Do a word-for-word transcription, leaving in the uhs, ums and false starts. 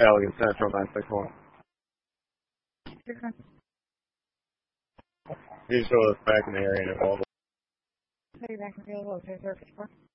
Elgin Central nine six one. He's still back in the area and involved. Hey, back in the field, okay, sir.